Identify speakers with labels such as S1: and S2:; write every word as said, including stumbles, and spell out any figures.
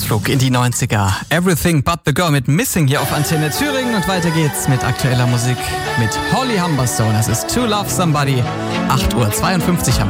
S1: Ausflug in die neunziger. Everything But The Girl mit Missing hier auf Antenne Thüringen. Und weiter geht's mit aktueller Musik mit Holly Humberstone. Das ist To Love Somebody. acht Uhr zweiundfünfzig haben